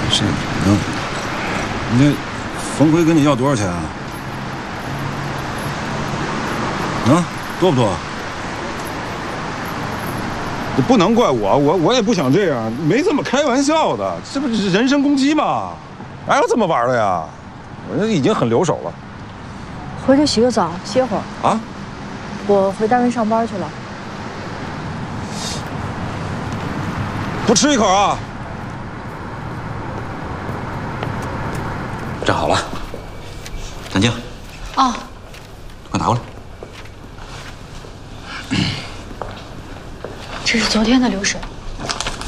是，你这冯奎跟你要多少钱啊？啊，多不多？这不能怪我也不想这样，没这么开玩笑的，这不是人身攻击吗？哪有这么玩的呀？我这已经很留手了。 回去洗个澡，歇会儿啊。 我回单位上班去了。 不吃一口啊？ 站好了，谭静。 哦， 快拿过来。 这是昨天的流水。